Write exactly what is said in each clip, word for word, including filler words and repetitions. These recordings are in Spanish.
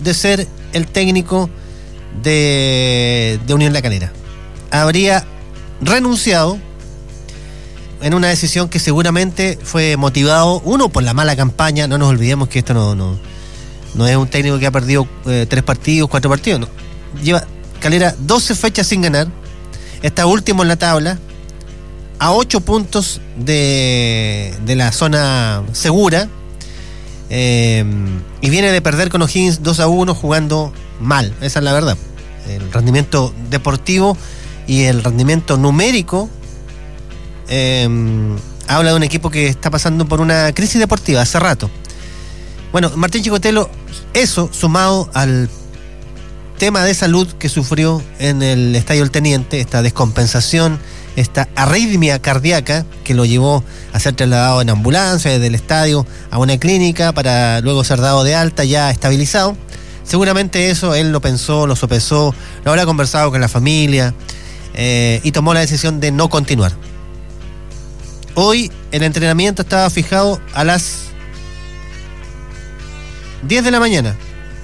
de ser el técnico de, de Unión La Calera. Habría renunciado en una decisión que seguramente fue motivado, uno, por la mala campaña. No nos olvidemos que esto no, no, no es un técnico que ha perdido eh, tres partidos, cuatro partidos, no. Lleva Calera doce fechas sin ganar, está último en la tabla, a ocho puntos de, de la zona segura, eh, y viene de perder con O'Higgins dos a uno jugando mal, esa es la verdad. El rendimiento deportivo y el rendimiento numérico eh, habla de un equipo que está pasando por una crisis deportiva hace rato. Bueno, Martín Chicotelo, eso sumado al tema de salud que sufrió en el Estadio El Teniente, esta descompensación, esta arritmia cardíaca que lo llevó a ser trasladado en ambulancia desde el estadio a una clínica para luego ser dado de alta ya estabilizado. Seguramente eso él lo pensó, lo sopesó, lo habrá conversado con la familia eh, y tomó la decisión de no continuar. Hoy el entrenamiento estaba fijado a las diez de la mañana.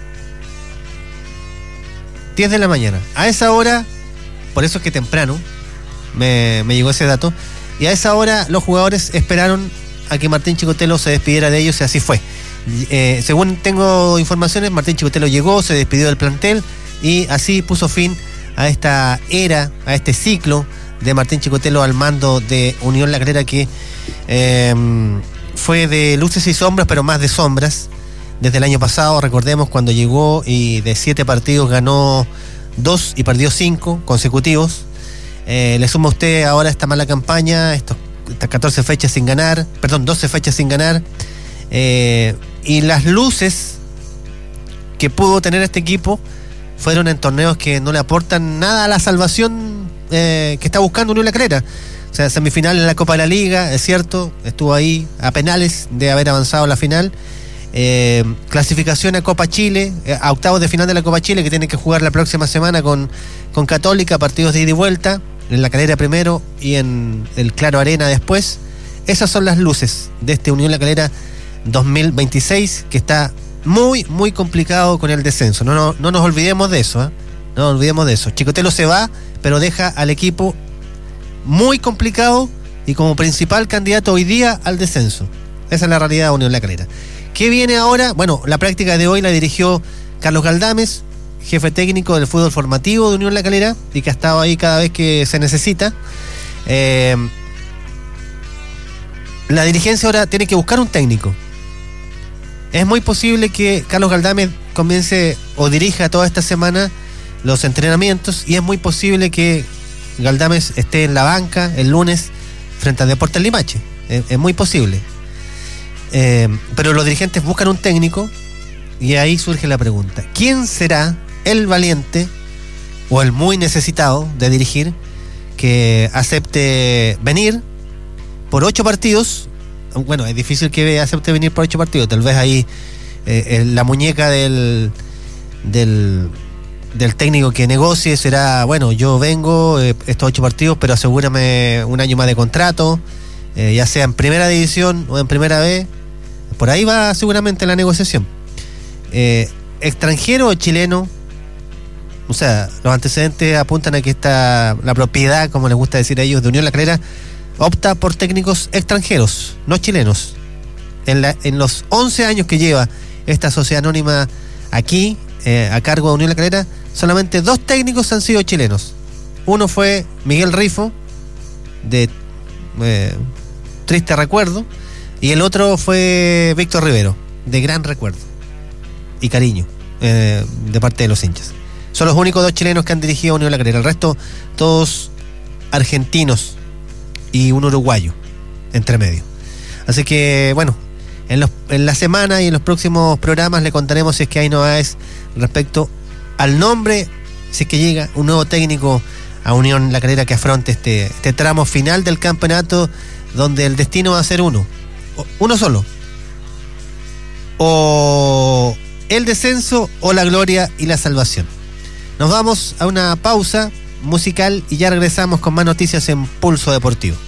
diez de la mañana. A esa hora, por eso es que temprano me, me llegó ese dato, y a esa hora los jugadores esperaron a que Martín Chicotelo se despidiera de ellos, y así fue. Eh, según tengo informaciones, Martín Chicotelo llegó, se despidió del plantel y así puso fin a esta era, a este ciclo de Martín Chicotelo al mando de Unión La Calera, que eh, fue de luces y sombras, pero más de sombras. Desde el año pasado, recordemos, cuando llegó y de siete partidos ganó dos y perdió cinco consecutivos. Eh, le suma usted ahora esta mala campaña, estos, estas catorce fechas sin ganar, perdón, doce fechas sin ganar, eh, y las luces que pudo tener este equipo fueron en torneos que no le aportan nada a la salvación eh, que está buscando Unión La Calera. O sea, semifinal en la Copa de la Liga, es cierto, estuvo ahí a penales de haber avanzado a la final. Eh, clasificación a Copa Chile, a octavos de final de la Copa Chile, que tiene que jugar la próxima semana con, con Católica, partidos de ida y vuelta, en La Calera primero y en el Claro Arena después. Esas son las luces de este Unión La Calera dos mil veintiséis, que está muy, muy complicado con el descenso. No, no, no nos olvidemos de eso, ¿eh? No nos olvidemos de eso. Chicotelo se va, pero deja al equipo muy complicado y como principal candidato hoy día al descenso. Esa es la realidad de Unión La Calera. ¿Qué viene ahora? Bueno, la práctica de hoy la dirigió Carlos Galdames, jefe técnico del fútbol formativo de Unión La Calera, y que ha estado ahí cada vez que se necesita. Eh, la dirigencia ahora tiene que buscar un técnico. Es muy posible que Carlos Galdames comience o dirija toda esta semana los entrenamientos, y es muy posible que Galdames esté en la banca el lunes frente a Deportes Limache. Es, es muy posible. Eh, pero los dirigentes buscan un técnico, y ahí surge la pregunta: ¿quién será el valiente o el muy necesitado de dirigir que acepte venir por ocho partidos? Bueno, es difícil que acepte venir por ocho partidos. Tal vez ahí eh, la muñeca del, del del técnico que negocie será: bueno, yo vengo eh, estos ocho partidos, pero asegúrame un año más de contrato, eh, ya sea en primera división o en primera B. Por ahí va seguramente la negociación. Eh, extranjero o chileno, o sea, los antecedentes apuntan a que esta, la propiedad, como les gusta decir a ellos, de Unión La Calera, opta por técnicos extranjeros, no chilenos. En, la, en los once años que lleva esta sociedad anónima aquí, eh, a cargo de Unión La Calera, solamente dos técnicos han sido chilenos. Uno fue Miguel Rifo, de eh, triste recuerdo, y el otro fue Víctor Rivero, de gran recuerdo y cariño eh, de parte de los hinchas. Son los únicos dos chilenos que han dirigido a Unión La Calera. El resto, todos argentinos y un uruguayo entre medio. Así que, bueno, en, los, en la semana y en los próximos programas le contaremos si es que hay novedades respecto al nombre, si es que llega un nuevo técnico a Unión La Calera que afronte este, este tramo final del campeonato, donde el destino va a ser uno, uno solo: o el descenso o la gloria y la salvación. Nos vamos a una pausa musical y ya regresamos con más noticias en Pulso Deportivo.